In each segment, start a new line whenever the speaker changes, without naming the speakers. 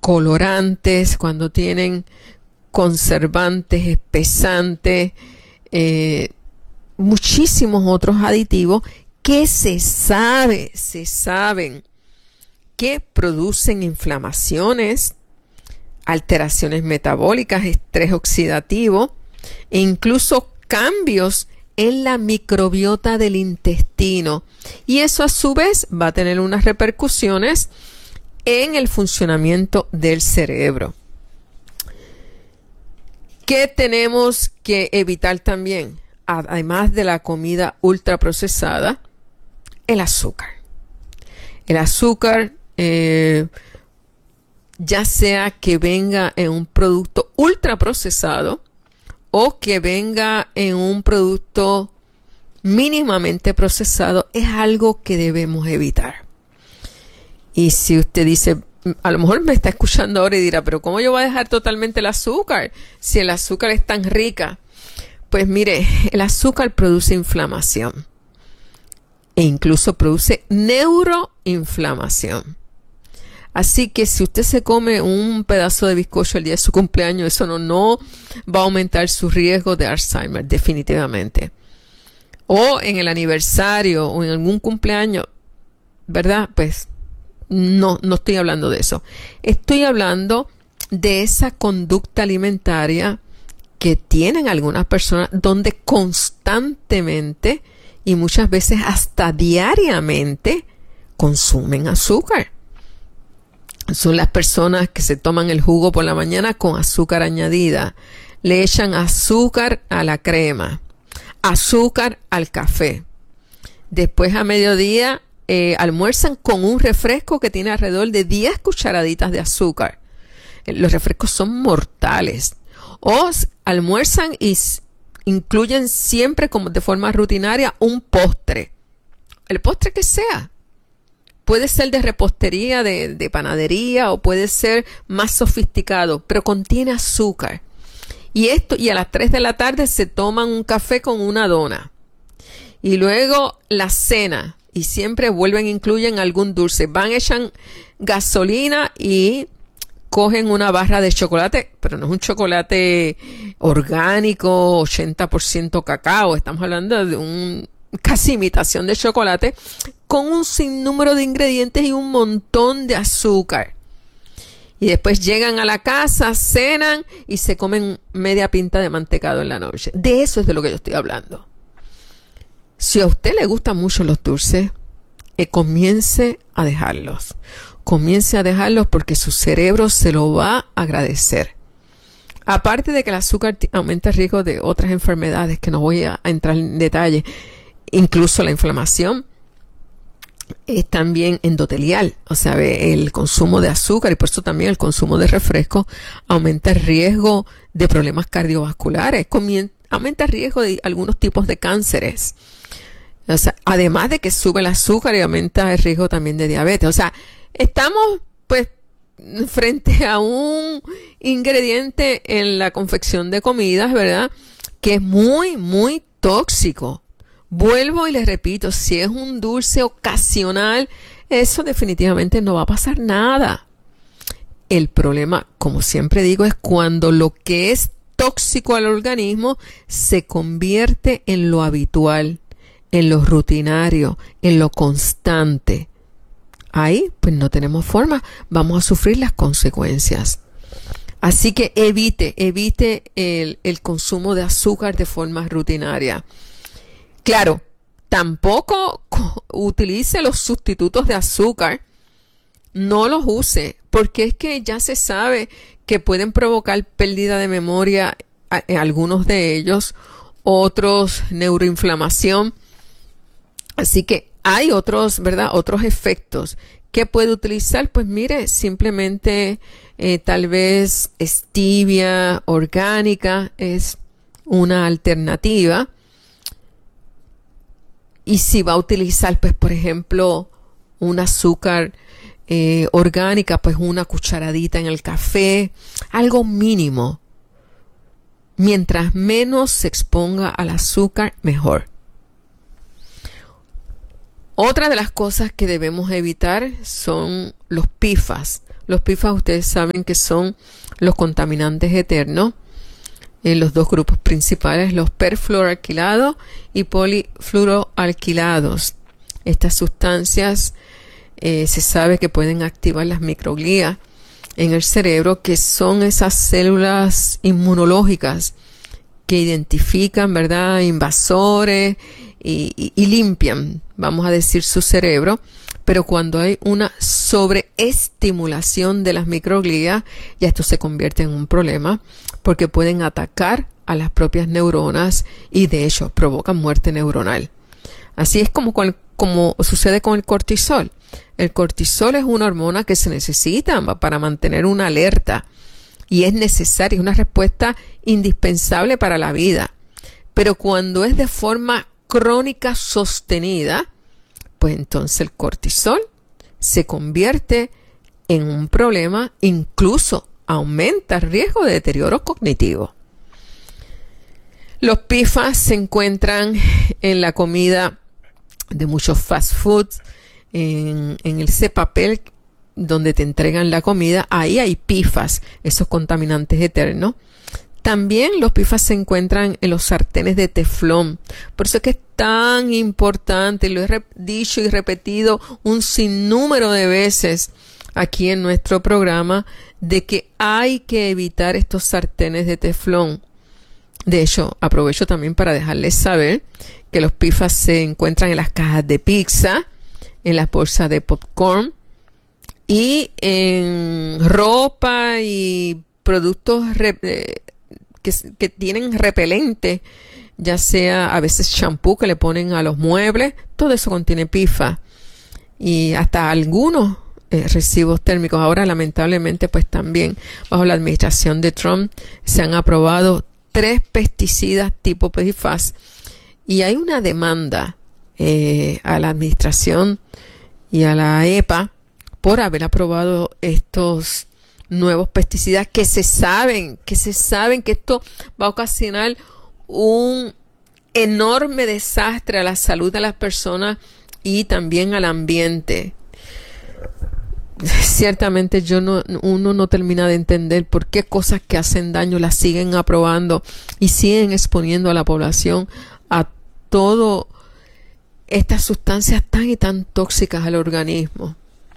colorantes, cuando tienen conservantes, espesantes, muchísimos otros aditivos que se saben que producen inflamaciones, alteraciones metabólicas, estrés oxidativo e incluso cambios en la microbiota del intestino. Y eso a su vez va a tener unas repercusiones en el funcionamiento del cerebro. ¿Qué tenemos que evitar también? Además de la comida ultraprocesada, el azúcar. El azúcar, ya sea que venga en un producto ultraprocesado o que venga en un producto mínimamente procesado, es algo que debemos evitar. Y si usted dice, a lo mejor me está escuchando ahora y dirá, pero ¿cómo yo voy a dejar totalmente el azúcar si el azúcar es tan rica? Pues mire, el azúcar produce inflamación e incluso produce neuroinflamación. Así que si usted se come un pedazo de bizcocho el día de su cumpleaños, eso no va a aumentar su riesgo de Alzheimer, definitivamente. O en el aniversario o en algún cumpleaños, ¿verdad? Pues no estoy hablando de eso. Estoy hablando de esa conducta alimentaria que tienen algunas personas donde constantemente y muchas veces hasta diariamente consumen azúcar. Son las personas que se toman el jugo por la mañana con azúcar añadida. Le echan azúcar a la crema, azúcar al café. Después a mediodía almuerzan con un refresco que tiene alrededor de 10 cucharaditas de azúcar. Los refrescos son mortales. O almuerzan y incluyen siempre, como de forma rutinaria, un postre. El postre que sea. Puede ser de repostería, de panadería, o puede ser más sofisticado, pero contiene azúcar. Y a las 3 de la tarde se toman un café con una dona. Y luego la cena. Y siempre incluyen algún dulce. Echan gasolina y cogen una barra de chocolate, pero no es un chocolate orgánico, 80% cacao. Estamos hablando de casi imitación de chocolate, con un sinnúmero de ingredientes y un montón de azúcar. Y después llegan a la casa, cenan y se comen media pinta de mantecado en la noche. De eso es de lo que yo estoy hablando. Si a usted le gustan mucho los dulces, comience a dejarlos. Comience a dejarlos porque su cerebro se lo va a agradecer. Aparte de que el azúcar aumenta el riesgo de otras enfermedades que no voy a entrar en detalle, incluso la inflamación es también endotelial, o sea, el consumo de azúcar y por eso también el consumo de refresco aumenta el riesgo de problemas cardiovasculares, aumenta el riesgo de algunos tipos de cánceres. O sea, además de que sube el azúcar y aumenta el riesgo también de diabetes. O sea, estamos pues frente a un ingrediente en la confección de comidas, ¿verdad? Que es muy, muy tóxico. Vuelvo y les repito, si es un dulce ocasional, eso definitivamente no va a pasar nada. El problema, como siempre digo, es cuando lo que es tóxico al organismo se convierte en lo habitual, en lo rutinario, en lo constante. Ahí, pues no tenemos forma, vamos a sufrir las consecuencias. Así que evite el consumo de azúcar de forma rutinaria. Claro, tampoco utilice los sustitutos de azúcar, no los use, porque es que ya se sabe que pueden provocar pérdida de memoria algunos de ellos, otros neuroinflamación. Así que hay otros, ¿verdad? Otros efectos que puede utilizar. Pues mire, simplemente tal vez stevia orgánica es una alternativa. Y si va a utilizar, pues por ejemplo, un azúcar orgánica, pues una cucharadita en el café, algo mínimo. Mientras menos se exponga al azúcar, mejor. Otra de las cosas que debemos evitar son los PFAS, Los PFAS ustedes saben que son los contaminantes eternos en los dos grupos principales, los perfluoroalquilados y polifluoroalquilados. Estas sustancias se sabe que pueden activar las microglías en el cerebro, que son esas células inmunológicas que identifican, ¿verdad?, invasores y limpian, vamos a decir, su cerebro. Pero cuando hay una sobreestimulación de las microglías, ya esto se convierte en un problema porque pueden atacar a las propias neuronas y de hecho provocan muerte neuronal. Así es como sucede con el cortisol. El cortisol es una hormona que se necesita para mantener una alerta y es necesaria, es una respuesta indispensable para la vida. Pero cuando es de forma crónica sostenida, pues entonces el cortisol se convierte en un problema, incluso aumenta el riesgo de deterioro cognitivo. Los PFAS se encuentran en la comida de muchos fast foods, en ese papel donde te entregan la comida, ahí hay PFAS, esos contaminantes eternos. También los PFAS se encuentran en los sartenes de teflón. Por eso es que es tan importante, lo he dicho y repetido un sinnúmero de veces aquí en nuestro programa, de que hay que evitar estos sartenes de teflón. De hecho, aprovecho también para dejarles saber que los PFAS se encuentran en las cajas de pizza, en las bolsas de popcorn y en ropa y productos que tienen repelente, ya sea a veces shampoo que le ponen a los muebles, todo eso contiene PFAS y hasta algunos recibos térmicos. Ahora lamentablemente pues también bajo la administración de Trump se han aprobado 3 pesticidas tipo PFAS y hay una demanda a la administración y a la EPA por haber aprobado estos nuevos pesticidas que se saben que esto va a ocasionar un enorme desastre a la salud de las personas y también al ambiente. Ciertamente uno no termina de entender por qué cosas que hacen daño las siguen aprobando y siguen exponiendo a la población a todo estas sustancias tan y tan tóxicas al organismo.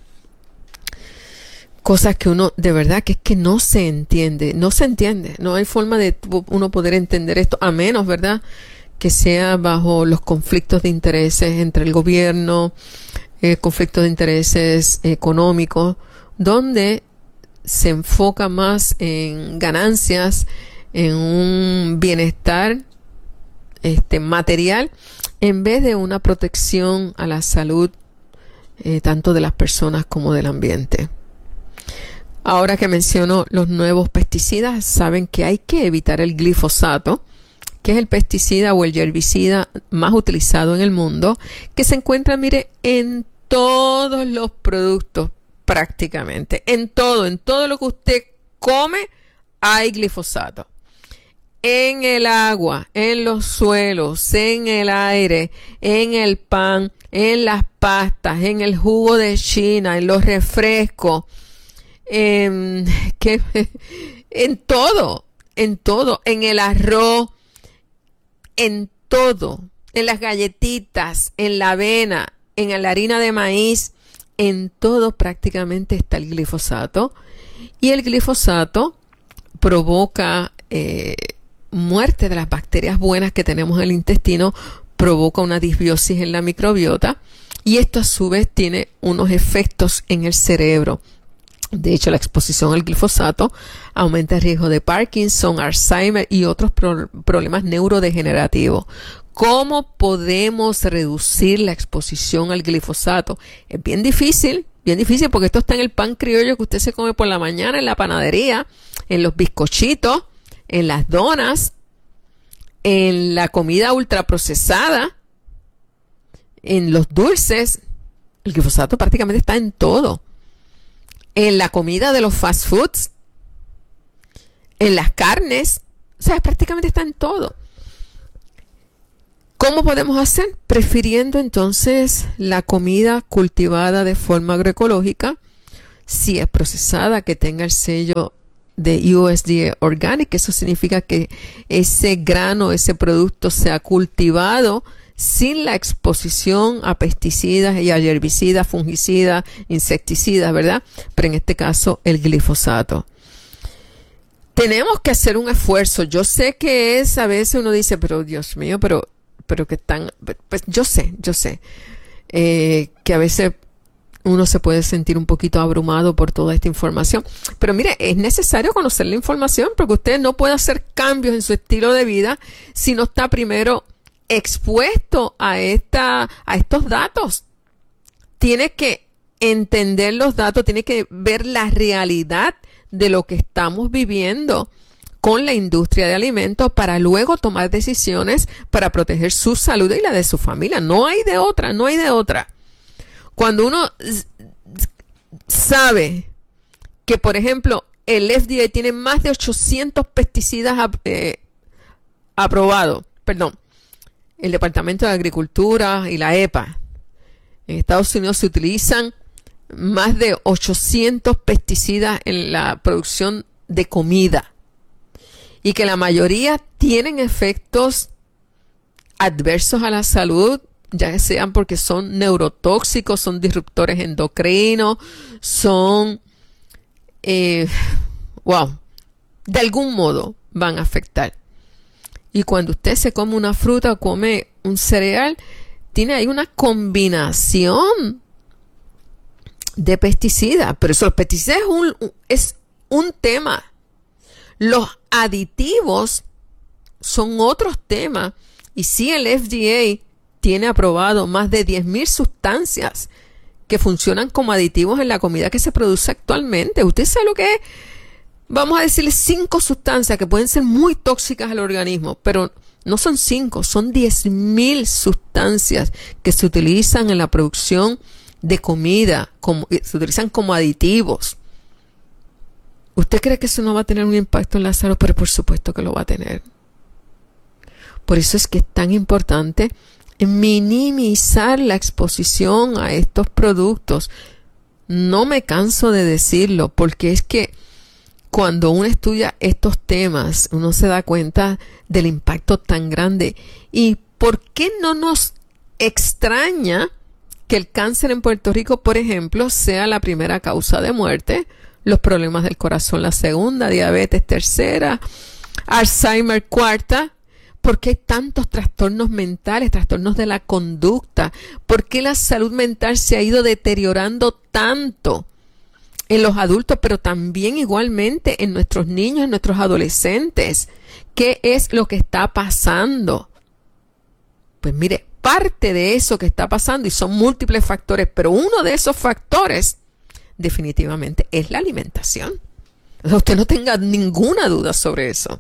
Cosas que uno, de verdad, que es que no se entiende. No hay forma de uno poder entender esto, a menos, ¿verdad?, que sea bajo los conflictos de intereses entre el gobierno, conflictos de intereses económicos, donde se enfoca más en ganancias, en un bienestar material, en vez de una protección a la salud tanto de las personas como del ambiente. Ahora que menciono los nuevos pesticidas, saben que hay que evitar el glifosato, que es el pesticida o el herbicida más utilizado en el mundo, que se encuentra, mire, en todos los productos prácticamente, en todo lo que usted come hay glifosato. En el agua, en los suelos, en el aire, en el pan, en las pastas, en el jugo de China, en los refrescos, en todo, en el arroz, en todo, en las galletitas, en la avena, en la harina de maíz, en todo prácticamente está el glifosato. Y el glifosato provoca muerte de las bacterias buenas que tenemos en el intestino, provoca una disbiosis en la microbiota y esto a su vez tiene unos efectos en el cerebro. De hecho, la exposición al glifosato aumenta el riesgo de Parkinson, Alzheimer y otros problemas neurodegenerativos. ¿Cómo podemos reducir la exposición al glifosato? Es bien difícil porque esto está en el pan criollo que usted se come por la mañana en la panadería, en los bizcochitos, en las donas, en la comida ultraprocesada, en los dulces. El glifosato prácticamente está en todo. En la comida de los fast foods, en las carnes, o sea, prácticamente está en todo. ¿Cómo podemos hacer? Prefiriendo entonces la comida cultivada de forma agroecológica, si es procesada, que tenga el sello de USDA Organic. Eso significa que ese grano, ese producto se ha cultivado sin la exposición a pesticidas y a herbicidas, fungicidas, insecticidas, ¿verdad? Pero en este caso el glifosato. Tenemos que hacer un esfuerzo. Yo sé que a veces uno dice, pero Dios mío, pero que están, pues yo sé, que a veces uno se puede sentir un poquito abrumado por toda esta información. Pero mire, es necesario conocer la información porque usted no puede hacer cambios en su estilo de vida si no está primero expuesto a estos datos. Tiene que entender los datos, tiene que ver la realidad de lo que estamos viviendo con la industria de alimentos para luego tomar decisiones para proteger su salud y la de su familia. No hay de otra. Cuando uno sabe que, por ejemplo, el FDA tiene más de 800 pesticidas aprobados, el Departamento de Agricultura y la EPA, en Estados Unidos se utilizan más de 800 pesticidas en la producción de comida y que la mayoría tienen efectos adversos a la salud, ya sean porque son neurotóxicos, son disruptores endocrinos, son, de algún modo van a afectar. Y cuando usted se come una fruta o come un cereal, tiene ahí una combinación de pesticidas. Pero eso, los pesticidas es un tema. Los aditivos son otros temas. Y sí, el FDA tiene aprobado más de 10,000 sustancias que funcionan como aditivos en la comida que se produce actualmente. ¿Usted sabe lo que es? Vamos a decirle 5 sustancias que pueden ser muy tóxicas al organismo, pero no son 5, son 10,000 sustancias que se utilizan en la producción de comida, se utilizan como aditivos. ¿Usted cree que eso no va a tener un impacto en la salud? Pero por supuesto que lo va a tener. Por eso es que es tan importante minimizar la exposición a estos productos. No me canso de decirlo, porque es que cuando uno estudia estos temas, uno se da cuenta del impacto tan grande. ¿Y por qué no nos extraña que el cáncer en Puerto Rico, por ejemplo, sea la primera causa de muerte? Los problemas del corazón, la segunda, diabetes, tercera, Alzheimer, cuarta. ¿Por qué hay tantos trastornos mentales, trastornos de la conducta? ¿Por qué la salud mental se ha ido deteriorando tanto en los adultos, pero también igualmente en nuestros niños, en nuestros adolescentes? ¿Qué es lo que está pasando? Pues mire, parte de eso que está pasando, y son múltiples factores, pero uno de esos factores definitivamente es la alimentación. O sea, usted no tenga ninguna duda sobre eso.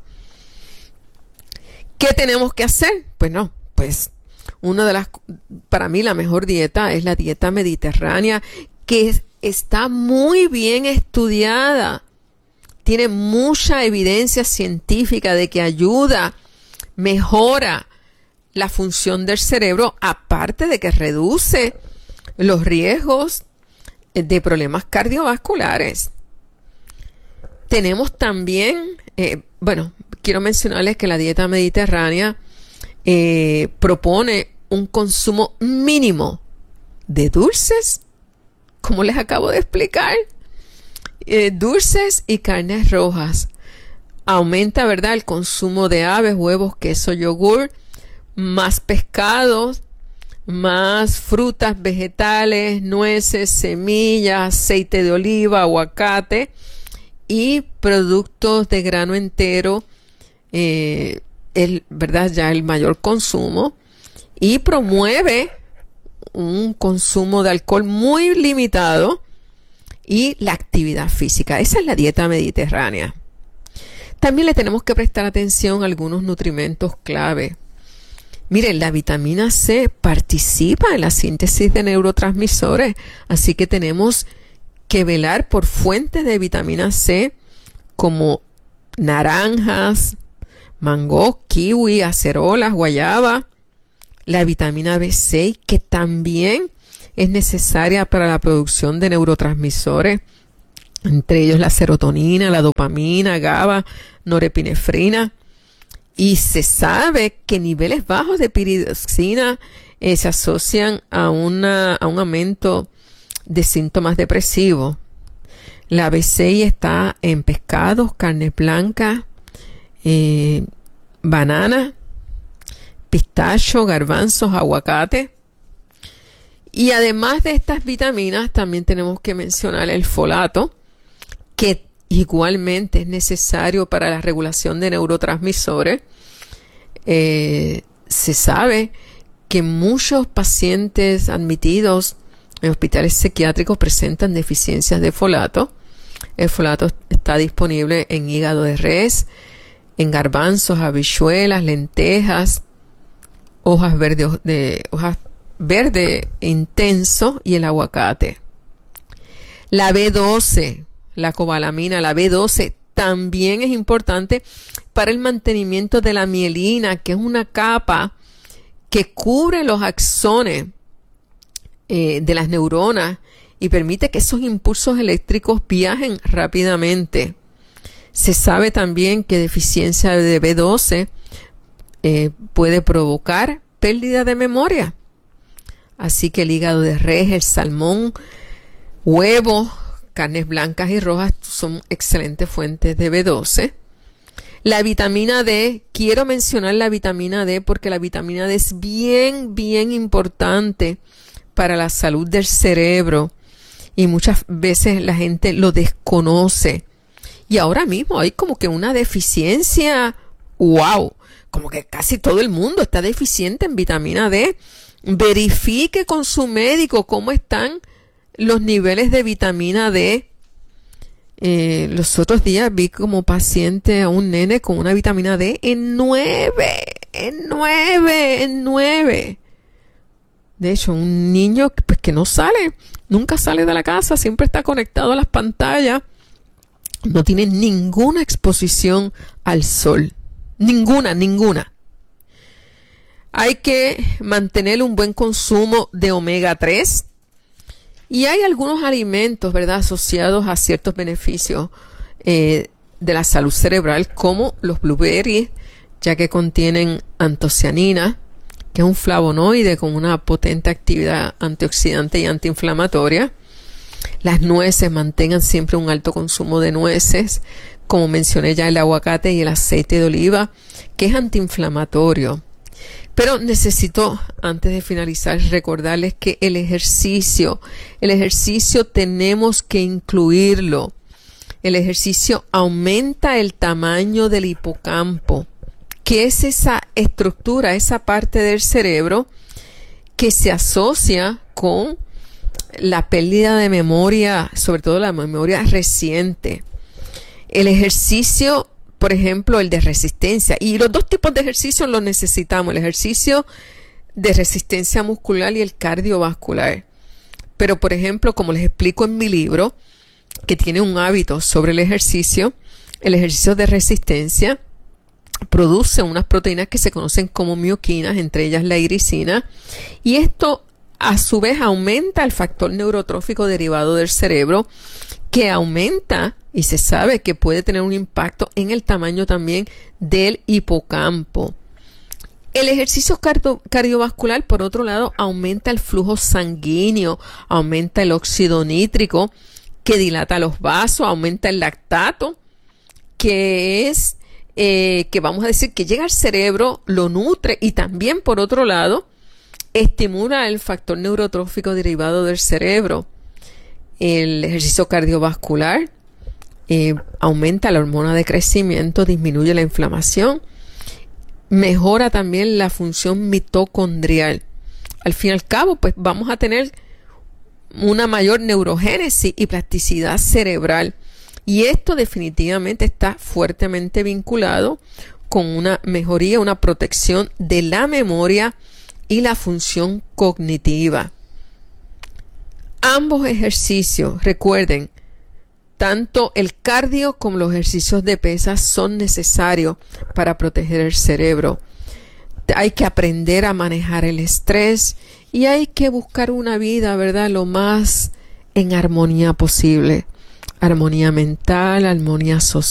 ¿Qué tenemos que hacer? Pues para mí la mejor dieta es la dieta mediterránea, que está muy bien estudiada. Tiene mucha evidencia científica de que ayuda, mejora la función del cerebro, aparte de que reduce los riesgos de problemas cardiovasculares. Tenemos también, quiero mencionarles que la dieta mediterránea propone un consumo mínimo de dulces, como les acabo de explicar, dulces y carnes rojas. Aumenta, ¿verdad?, el consumo de aves, huevos, queso, yogur, más pescados, más frutas, vegetales, nueces, semillas, aceite de oliva, aguacate y productos de grano entero, ¿verdad?, ya el mayor consumo, y promueve un consumo de alcohol muy limitado y la actividad física. Esa es la dieta mediterránea. También le tenemos que prestar atención a algunos nutrimentos clave. Miren, la vitamina C participa en la síntesis de neurotransmisores, así que tenemos que velar por fuentes de vitamina C como naranjas, mango, kiwi, acerolas, guayaba. La vitamina B6, que también es necesaria para la producción de neurotransmisores. entre ellos la serotonina, la dopamina, GABA, norepinefrina. Y se sabe que niveles bajos de piridoxina se asocian a un aumento de síntomas depresivos. La B6 está en pescados, carne blanca, banana, pistacho, garbanzos, aguacate. Y además de estas vitaminas, también tenemos que mencionar el folato, que igualmente es necesario para la regulación de neurotransmisores. Se sabe que muchos pacientes admitidos en hospitales psiquiátricos presentan deficiencias de folato. El folato está disponible en hígado de res, en garbanzos, habichuelas, lentejas, hojas verde intenso y el aguacate. La B12, la cobalamina, la B12 también es importante para el mantenimiento de la mielina, que es una capa que cubre los axones de las neuronas y permite que esos impulsos eléctricos viajen rápidamente. Se sabe también que deficiencia de B12 puede provocar pérdida de memoria. Así que el hígado de res, el salmón, huevos, carnes blancas y rojas son excelentes fuentes de B12. La vitamina D, quiero mencionar la vitamina D porque la vitamina D es bien importante para la salud del cerebro y muchas veces la gente lo desconoce. Y ahora mismo hay como que una deficiencia, wow, como que casi todo el mundo está deficiente en vitamina D. Verifique con su médico cómo están los niveles de vitamina D. Los otros días vi como paciente a un nene con una vitamina D en 9. De hecho, un niño pues, que no sale, nunca sale de la casa, siempre está conectado a las pantallas, no tiene ninguna exposición al sol. Ninguna. Hay que mantener un buen consumo de omega 3. Y hay algunos alimentos, ¿verdad?, asociados a ciertos beneficios de la salud cerebral, como los blueberries, ya que contienen antocianina, que es un flavonoide con una potente actividad antioxidante y antiinflamatoria. Las nueces, mantengan siempre un alto consumo de nueces, como mencioné ya el aguacate y el aceite de oliva, que es antiinflamatorio. Pero necesito, antes de finalizar, recordarles que el ejercicio tenemos que incluirlo. El ejercicio aumenta el tamaño del hipocampo, que es esa estructura, esa parte del cerebro que se asocia con la pérdida de memoria, sobre todo la memoria reciente. El ejercicio, por ejemplo, el de resistencia, y los dos tipos de ejercicios los necesitamos, el ejercicio de resistencia muscular y el cardiovascular. Pero, por ejemplo, como les explico en mi libro, que tiene un hábito sobre el ejercicio de resistencia produce unas proteínas que se conocen como mioquinas, entre ellas la iricina, y esto a su vez aumenta el factor neurotrófico derivado del cerebro, que aumenta y se sabe que puede tener un impacto en el tamaño también del hipocampo. El ejercicio cardiovascular, por otro lado, aumenta el flujo sanguíneo, aumenta el óxido nítrico, que dilata los vasos, aumenta el lactato, que es, que vamos a decir que llega al cerebro, lo nutre y también, por otro lado, estimula el factor neurotrófico derivado del cerebro. El ejercicio cardiovascular aumenta la hormona de crecimiento, disminuye la inflamación, mejora también la función mitocondrial. Al fin y al cabo, pues vamos a tener una mayor neurogénesis y plasticidad cerebral. Y esto definitivamente está fuertemente vinculado con una mejoría, una protección de la memoria y la función cognitiva. Ambos ejercicios, recuerden, tanto el cardio como los ejercicios de pesas son necesarios para proteger el cerebro. Hay que aprender a manejar el estrés y hay que buscar una vida, ¿verdad?, lo más en armonía posible. armonía mental, armonía social,